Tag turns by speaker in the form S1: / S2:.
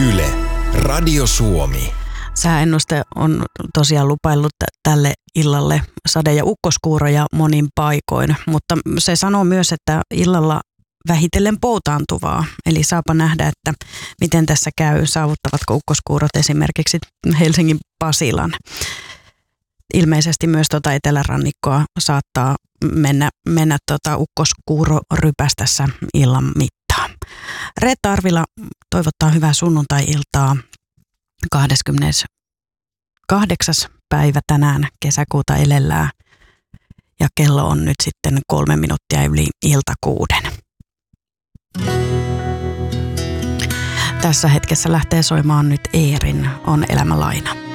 S1: Yle, Radio Suomi.
S2: Sääennuste on tosiaan lupaillut tälle illalle sade- ja ukkoskuuroja monin paikoin, mutta se sanoo myös, että illalla vähitellen poutaantuvaa. Eli saapa nähdä, että miten tässä käy, saavuttavatko ukkoskuurot esimerkiksi Helsingin Pasilan. Ilmeisesti myös etelärannikkoa saattaa mennä ukkoskuuro rypästässä illan mittaan. Reetta Arvila toivottaa hyvää sunnuntai-iltaa 28. päivä tänään kesäkuuta elellään ja kello on nyt sitten 3 minuuttia yli ilta 6. Tässä hetkessä lähtee soimaan nyt Eerin On elämä laina.